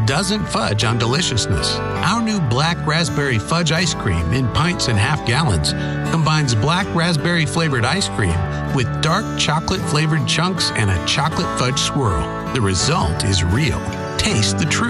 doesn't fudge on deliciousness. Our new Black Raspberry Fudge Ice Cream in pints and half gallons combines black raspberry flavored ice cream with dark chocolate flavored chunks and a chocolate fudge swirl. The result is real. Taste the truth.